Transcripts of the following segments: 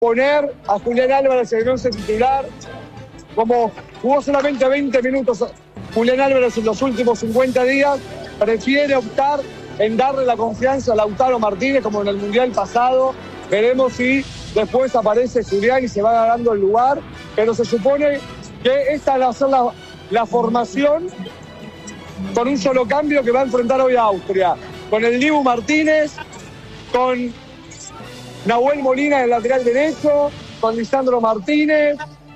poner a Julián Álvarez en el 11 titular. Como jugó solamente 20 minutos Julián Álvarez en los últimos 50 días, prefiere optar en darle la confianza a Lautaro Martínez como en el Mundial pasado. Veremos si después aparece Julián y se va ganando el lugar, pero se supone que esta va a ser la formación con un solo cambio que va a enfrentar hoy a Austria, con el Dibu Martínez, con Nahuel Molina en el lateral derecho, con Lisandro Martínez,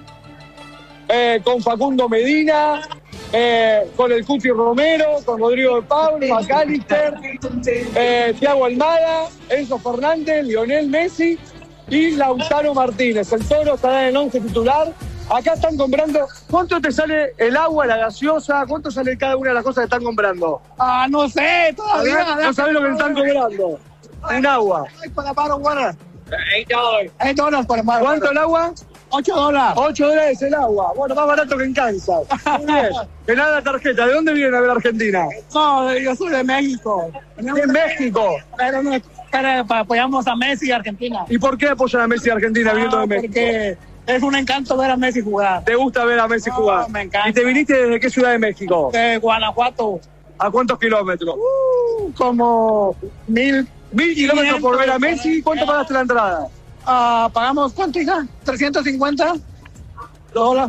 con Facundo Medina, con el Cuti Romero, con Rodrigo de Paul, McAllister, Thiago Almada, Enzo Fernández, Lionel Messi y Lautaro Martínez. El Toro estará en el 11 titular. Acá están comprando. ¿Cuánto te sale el agua, la gaseosa? ¿Cuánto sale cada una de las cosas que están comprando? No sé, todavía. No sabés lo que están cobrando. Un agua. $8 por el ¿Cuánto el agua? $8. $8 el agua. Bueno, más barato que en Kansas. Muy bien. Que nada, tarjeta. ¿De dónde vienen a ver Argentina? No, yo soy de México. ¿De México? Pero apoyamos a Messi y Argentina. ¿Y por qué apoyan a Messi y Argentina viniendo de México? Porque es un encanto ver a Messi jugar. ¿Te gusta ver a Messi jugar? Me encanta. ¿Y te viniste desde qué ciudad de México? De Guanajuato. ¿A cuántos kilómetros? Como 1,000 kilómetros por ver a Messi. ¿Cuánto pagaste la entrada? Pagamos, ¿cuánto, hija? $350. $300.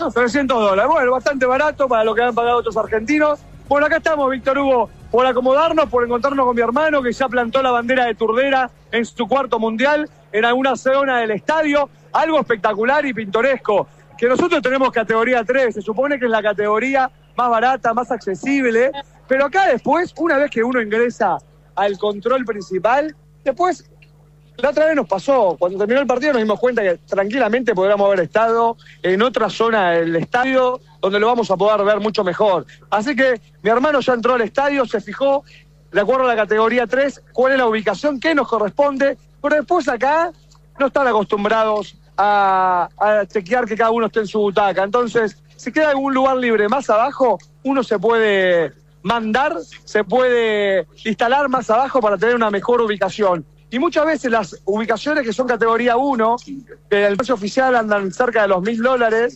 $300. Bueno, bastante barato para lo que han pagado otros argentinos. Bueno, acá estamos, Víctor Hugo, por acomodarnos, por encontrarnos con mi hermano que ya plantó la bandera de Turdera en su cuarto mundial en alguna zona del estadio. Algo espectacular y pintoresco. Que nosotros tenemos categoría 3, se supone que es la categoría más barata, más accesible. Pero acá después, una vez que uno ingresa al control principal, después... La otra vez nos pasó, cuando terminó el partido nos dimos cuenta que tranquilamente podríamos haber estado en otra zona del estadio donde lo vamos a poder ver mucho mejor. Así que mi hermano ya entró al estadio, se fijó, de acuerdo a la categoría 3, cuál es la ubicación que nos corresponde, pero después acá no están acostumbrados a chequear que cada uno esté en su butaca. Entonces, si queda algún lugar libre más abajo, uno se puede mandar, se puede instalar más abajo para tener una mejor ubicación. Y muchas veces las ubicaciones que son categoría 1, que el precio oficial andan cerca de los $1,000,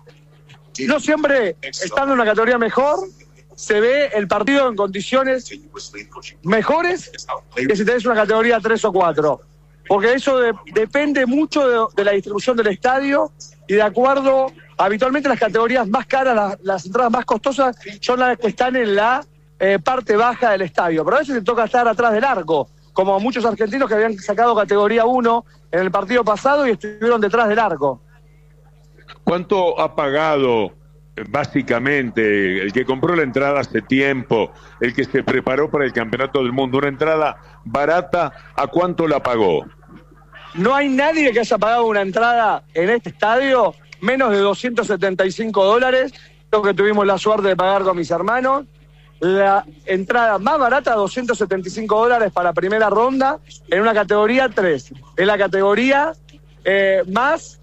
no siempre estando en una categoría mejor, se ve el partido en condiciones mejores que si tenés una categoría 3 o 4. Porque eso depende mucho de la distribución del estadio y de acuerdo, habitualmente las categorías más caras, las entradas más costosas, son las que están en la parte baja del estadio. Pero a veces te toca estar atrás del arco, como muchos argentinos que habían sacado categoría 1 en el partido pasado y estuvieron detrás del arco. ¿Cuánto ha pagado básicamente el que compró la entrada hace tiempo, el que se preparó para el Campeonato del Mundo? Una entrada barata, ¿a cuánto la pagó? No hay nadie que haya pagado una entrada en este estadio menos de $275, lo que tuvimos la suerte de pagar con mis hermanos. La entrada más barata, $275 para primera ronda, en una categoría 3. Es la categoría más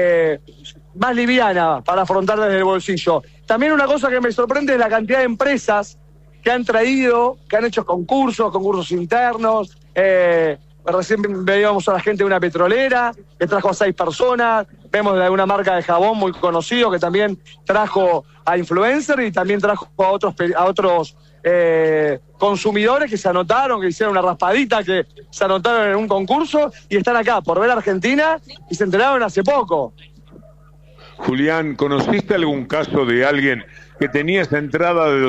liviana para afrontar desde el bolsillo. También una cosa que me sorprende es la cantidad de empresas que han traído, que han hecho concursos internos. Recién veíamos a la gente de una petrolera que trajo a 6 personas. Vemos de una marca de jabón muy conocido que también trajo a influencers y también trajo a otros consumidores que se anotaron, que hicieron una raspadita, que se anotaron en un concurso y están acá por ver a Argentina y se enteraron hace poco. Julián, ¿conociste algún caso de alguien que tenía esa entrada de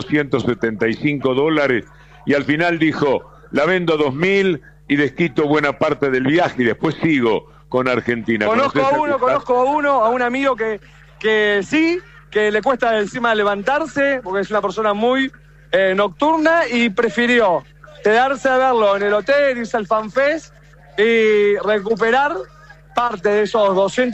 $275 y al final dijo, la vendo a 2,000 y desquito buena parte del viaje y después sigo con Argentina? Conozco a un amigo que sí, que le cuesta encima levantarse, porque es una persona muy nocturna y prefirió quedarse a verlo en el hotel, irse al FanFest y recuperar parte de esos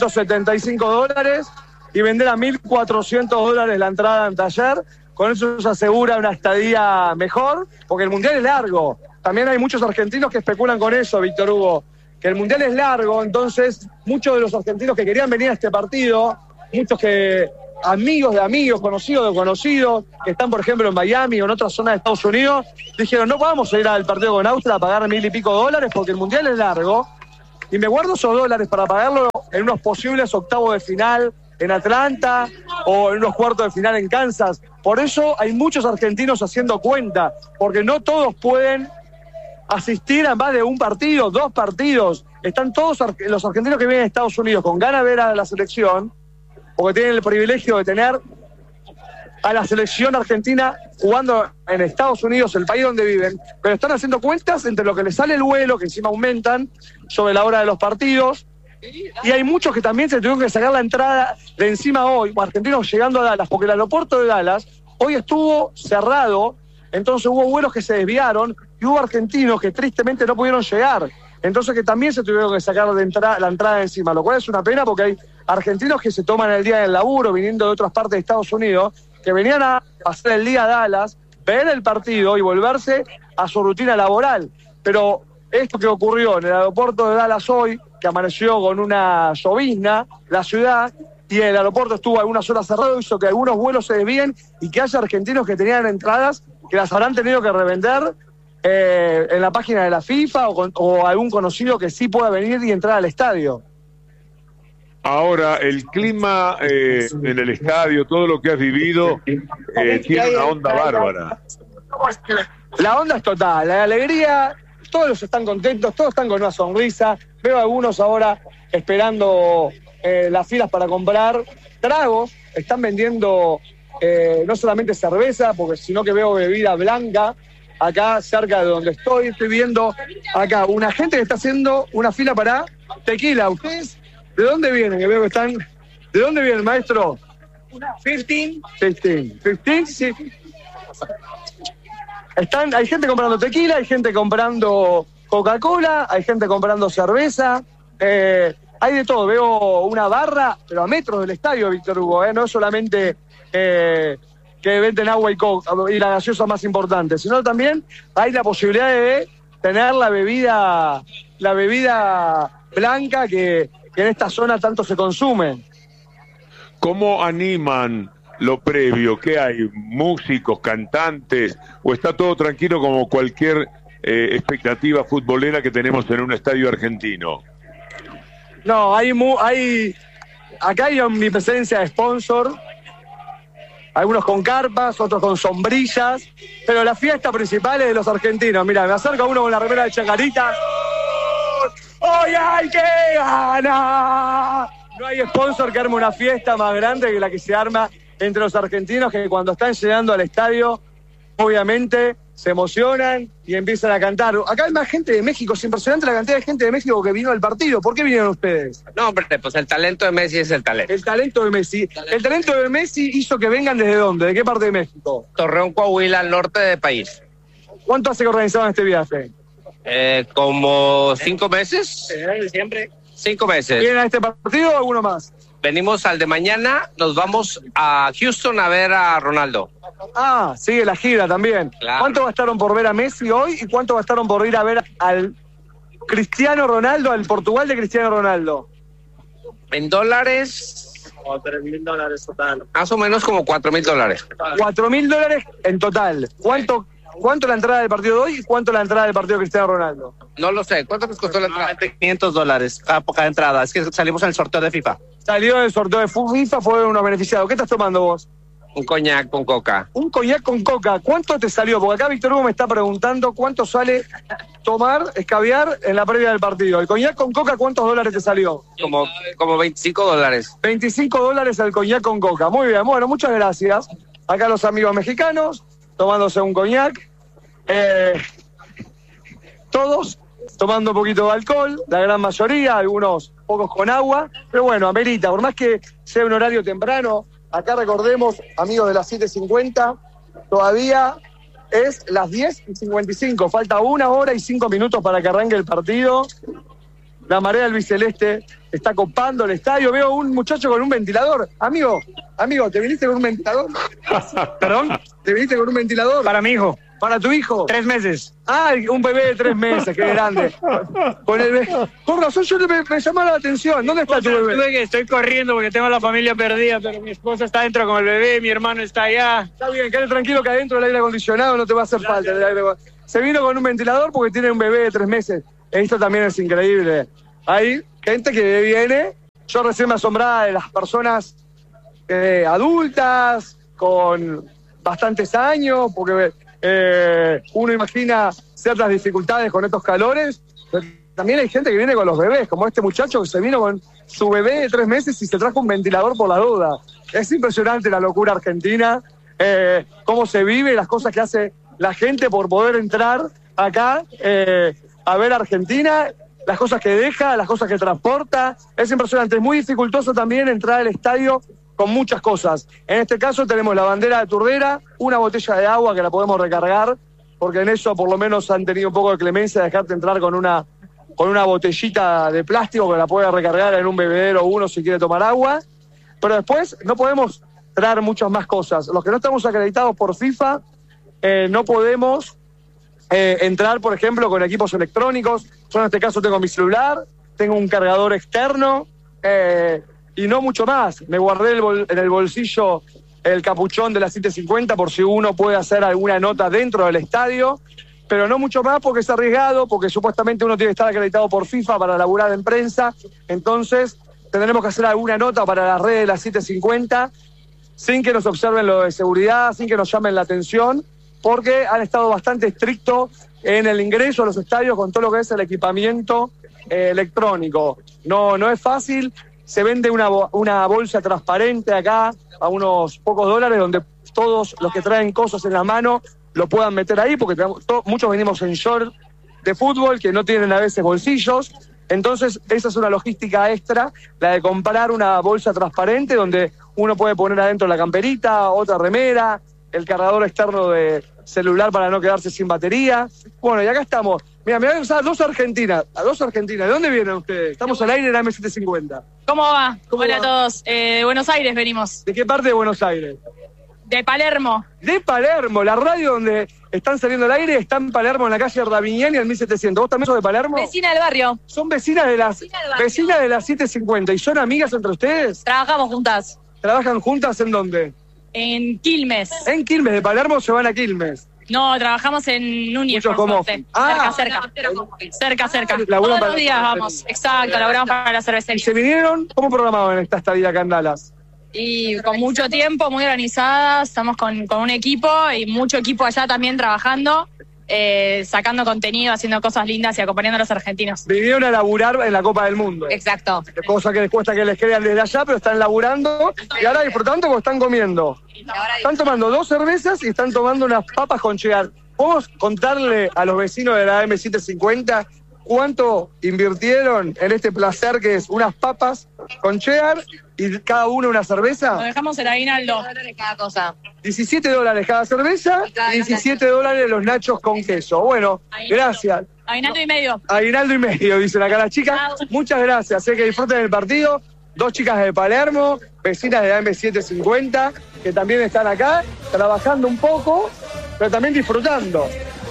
$275 y vender a $1,400 la entrada en taller. Con eso se asegura una estadía mejor, porque el Mundial es largo. También hay muchos argentinos que especulan con eso, Víctor Hugo, que el Mundial es largo, entonces muchos de los argentinos que querían venir a este partido, muchos que amigos de amigos, conocidos de conocidos, que están, por ejemplo, en Miami o en otras zonas de Estados Unidos, dijeron, no vamos a ir al partido con Austria a pagar $1,000 y pico porque el Mundial es largo. y me guardo esos dólares para pagarlo en unos posibles octavos de final en Atlanta o en unos cuartos de final en Kansas. Por eso hay muchos argentinos haciendo cuenta, porque no todos pueden asistir a más de un partido, 2 partidos. Están todos los argentinos que vienen a Estados Unidos con ganas de ver a la selección, porque tienen el privilegio de tener a la selección argentina jugando en Estados Unidos, el país donde viven, pero están haciendo cuentas entre lo que les sale el vuelo, que encima aumentan sobre la hora de los partidos, y hay muchos que también se tuvieron que sacar la entrada de encima hoy, argentinos llegando a Dallas, porque el aeropuerto de Dallas hoy estuvo cerrado, entonces hubo vuelos que se desviaron y hubo argentinos que tristemente no pudieron llegar, entonces que también se tuvieron que sacar la entrada de encima, lo cual es una pena porque hay argentinos que se toman el día del laburo viniendo de otras partes de Estados Unidos, que venían a pasar el día a Dallas, ver el partido y volverse a su rutina laboral. Pero esto que ocurrió en el aeropuerto de Dallas hoy, que amaneció con una llovizna, la ciudad, y el aeropuerto estuvo algunas horas cerrado, hizo que algunos vuelos se desvíen y que haya argentinos que tenían entradas que las habrán tenido que revender en la página de la FIFA o algún conocido que sí pueda venir y entrar al estadio. Ahora, el clima en el estadio, todo lo que has vivido, tiene una onda bárbara. La onda es total, la alegría, todos están contentos, todos están con una sonrisa. Veo a algunos ahora esperando las filas para comprar tragos. Están vendiendo no solamente cerveza, sino que veo bebida blanca. Acá cerca de donde estoy viendo acá una gente que está haciendo una fila para tequila. ¿Ustedes de dónde vienen? Que veo que están... ¿De dónde vienen, maestro? 15. Sí. Hay gente comprando tequila, hay gente comprando Coca-Cola, hay gente comprando cerveza, hay de todo. Veo una barra, pero a metros del estadio, Víctor Hugo, no es solamente que venden agua y la gaseosa más importante, sino también hay la posibilidad de tener la bebida blanca que en esta zona tanto se consume. ¿Cómo animan lo previo? ¿Qué hay? ¿Músicos, cantantes? ¿O está todo tranquilo como cualquier expectativa futbolera que tenemos en un estadio argentino? No, acá hay omnipresencia de sponsor, algunos con carpas, otros con sombrillas, pero la fiesta principal es de los argentinos. Mira, me acerco a uno con la remera de Chacarita. ¡Hoy hay que ganar! No hay sponsor que arme una fiesta más grande que la que se arma entre los argentinos, que cuando están llegando al estadio, obviamente se emocionan y empiezan a cantar. Acá hay más gente de México, es impresionante la cantidad de gente de México que vino al partido. ¿Por qué vinieron ustedes? No, hombre, pues el talento de Messi es el talento. El talento de Messi. El talento de Messi hizo que vengan ¿desde dónde? ¿De qué parte de México? Torreón, Coahuila, al norte del país. ¿Cuánto hace que organizaron este viaje? Como 5 meses. En diciembre. 5 meses. ¿Vienen a este partido o alguno más? Venimos al de mañana, nos vamos a Houston a ver a Ronaldo. Ah, sigue la gira también. Claro. ¿Cuánto gastaron por ver a Messi hoy y cuánto gastaron por ir a ver al Cristiano Ronaldo, al Portugal de Cristiano Ronaldo? En dólares, $3,000 total. más o menos como $4,000. $4,000 en total. ¿Cuánto la entrada del partido de hoy y cuánto la entrada del partido de Cristiano Ronaldo? No lo sé, ¿cuánto nos costó la entrada? $500 cada entrada. Es que salimos en el sorteo de FIFA. Salió del sorteo de FIFA, fue uno beneficiado. ¿Qué estás tomando vos? Un coñac con coca. Un coñac con coca. ¿Cuánto te salió? Porque acá Víctor Hugo me está preguntando cuánto sale tomar, escabiar en la previa del partido. El coñac con coca, ¿cuántos dólares te salió? Como $25. $25 el coñac con coca. Muy bien, bueno, muchas gracias. Acá los amigos mexicanos, tomándose un coñac. Todos tomando un poquito de alcohol, la gran mayoría, algunos pocos con agua. Pero bueno, amerita, por más que sea un horario temprano. Acá recordemos, amigos de las 7:50, todavía es las 10:55. Falta 1 hora y 5 minutos para que arranque el partido. La marea albiceleste está copando el estadio. Veo un muchacho con un ventilador. Amigo, ¿te viniste con un ventilador? ¿Perdón? ¿Te viniste con un ventilador? Para mi hijo. ¿Para tu hijo? 3 meses. Ah, un bebé de 3 meses, qué grande. Con razón yo me llamó la atención. ¿Dónde está tu bebé? Estoy corriendo porque tengo la familia perdida, pero mi esposa está adentro con el bebé, mi hermano está allá. Está bien, quédate tranquilo que adentro del aire acondicionado no te va a hacer falta. Se vino con un ventilador porque tiene un bebé de 3 meses. Esto también es increíble. hay gente que viene, yo recién me asombraba de las personas adultas, con bastantes años, porque uno imagina ciertas dificultades con estos calores, pero también hay gente que viene con los bebés, como este muchacho que se vino con su bebé de 3 meses y se trajo un ventilador por la duda. Es impresionante la locura argentina, cómo se vive, las cosas que hace la gente por poder entrar acá a ver Argentina, las cosas que deja, las cosas que transporta. Es impresionante, es muy dificultoso también entrar al estadio con muchas cosas. En este caso tenemos la bandera de Turdera, una botella de agua que la podemos recargar, porque en eso por lo menos han tenido un poco de clemencia de dejarte entrar con una botellita de plástico que la puede recargar en un bebedero uno si quiere tomar agua. Pero después no podemos traer muchas más cosas. Los que no estamos acreditados por FIFA no podemos entrar, por ejemplo, con equipos electrónicos. Yo en este caso tengo mi celular, tengo un cargador externo y no mucho más. Me guardé en el bolsillo el capuchón de la 750 por si uno puede hacer alguna nota dentro del estadio, pero no mucho más porque es arriesgado, porque supuestamente uno tiene que estar acreditado por FIFA para laburar en prensa. Entonces tendremos que hacer alguna nota para las redes de la 750 sin que nos observen lo de seguridad, sin que nos llamen la atención, porque han estado bastante estrictos en el ingreso a los estadios con todo lo que es el equipamiento electrónico. No es fácil, se vende una bolsa transparente acá a unos pocos dólares donde todos los que traen cosas en la mano lo puedan meter ahí, porque muchos venimos en short de fútbol que no tienen a veces bolsillos. Entonces esa es una logística extra, la de comprar una bolsa transparente donde uno puede poner adentro la camperita, otra remera, el cargador externo de celular para no quedarse sin batería. Bueno, y acá estamos. Mira, me voy a usar a dos argentinas. ¿De dónde vienen ustedes? Estamos al aire en la M750. ¿Cómo va? Hola a todos. De Buenos Aires venimos. ¿De qué parte de Buenos Aires? De Palermo. De Palermo. La radio donde están saliendo al aire está en Palermo, en la calle Ravignani, al 1700. ¿Vos también sos de Palermo? Vecina del barrio. Son vecinas de las 750. ¿Y son amigas entre ustedes? Trabajamos juntas. ¿Trabajan juntas en dónde? En Quilmes. En Quilmes, de Palermo se van a Quilmes. No, trabajamos en Núñez. Cerca. Todos los días vamos. Exacto, laburamos para la cervecería. ¿Y se vinieron? ¿Cómo programaban esta estadía acá en Dallas? Y con mucho tiempo, muy organizadas, estamos con un equipo y mucho equipo allá también trabajando, sacando contenido, haciendo cosas lindas y acompañando a los argentinos. Vinieron a laburar en la Copa del Mundo. Exacto. Cosa que les cuesta que les crean desde allá, pero están laburando y ahora disfrutando porque están comiendo. Están tomando 2 cervezas y están tomando unas papas con cheddar. ¿Podemos contarle a los vecinos de la M750 cuánto invirtieron en este placer que es unas papas con cheddar y cada uno una cerveza? Nos dejamos el aguinaldo. Cada cosa. $17 cada cerveza y $17 los nachos con queso. Bueno, gracias. Aguinaldo y medio. Aguinaldo y medio, dicen acá las chicas. Muchas gracias, que disfruten del partido. 2 chicas de Palermo, vecinas de la M750, que también están acá, trabajando un poco, pero también disfrutando.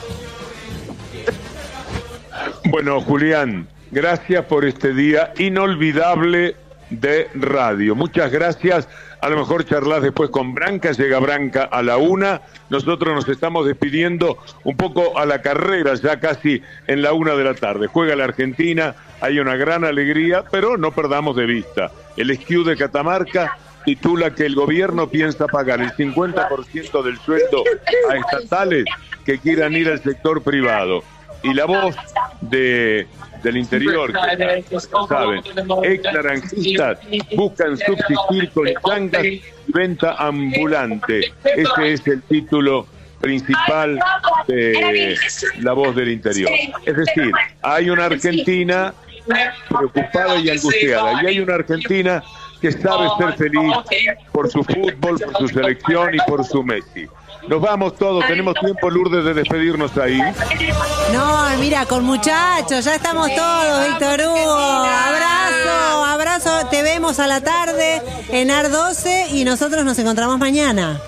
Bueno, Julián, gracias por este día inolvidable de radio. Muchas gracias. A lo mejor charlas después con Branca, llega Branca a la 1. Nosotros nos estamos despidiendo un poco a la carrera, ya casi en la 1 de la tarde. Juega la Argentina, hay una gran alegría, pero no perdamos de vista. El SKU de Catamarca titula que el gobierno piensa pagar el 50% del sueldo a estatales que quieran ir al sector privado. Y la voz del interior, que saben, ex-naranjistas buscan subsistir con changas y venta ambulante. Ese es el título principal de la voz del interior. Es decir, hay una Argentina preocupada y angustiada, y hay una Argentina que sabe ser feliz por su fútbol, por su selección y por su Messi. Nos vamos todos, tenemos tiempo, Lourdes, de despedirnos ahí. No, mira, con muchachos, ya estamos todos, Víctor Hugo. Abrazo, te vemos a la tarde en AR 12 y nosotros nos encontramos mañana.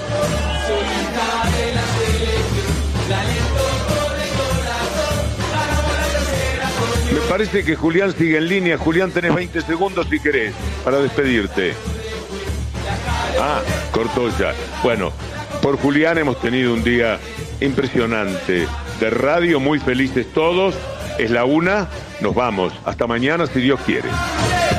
Me parece que Julián sigue en línea. Julián, tenés 20 segundos si querés para despedirte. Cortó ya. Bueno, por Julián hemos tenido un día impresionante de radio, muy felices todos. Es la 1, nos vamos. Hasta mañana si Dios quiere.